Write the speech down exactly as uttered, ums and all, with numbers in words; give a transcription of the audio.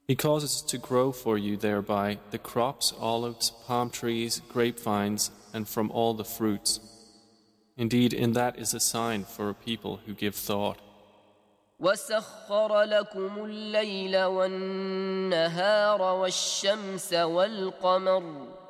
He causes to grow for you thereby the crops, olives, palm trees, grapevines, and from all the fruits. Indeed, in that is a sign for a people who give thought. وسخر لكم الليل والنهار والشمس والقمر